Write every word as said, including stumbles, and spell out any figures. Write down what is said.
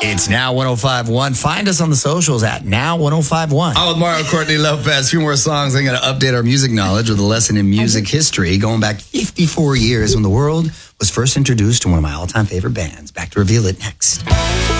It's Now one oh five point one. Find us on the socials at Now one oh five point one. I'm with Mario Courtney Lopez. A few more songs. I'm going to update our music knowledge with a lesson in music history going back fifty-four years when the world was first introduced to one of my all-time favorite bands. Back to reveal it next.